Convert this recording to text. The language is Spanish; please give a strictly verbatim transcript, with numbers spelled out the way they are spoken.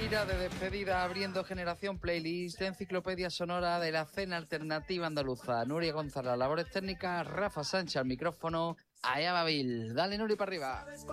gira de despedida abriendo Generación Playlist de enciclopedia sonora de la escena alternativa andaluza. Nuria González, labores técnicas, Rafa Sánchez al micrófono. Allá va Bill. Dale, Nuri, para arriba.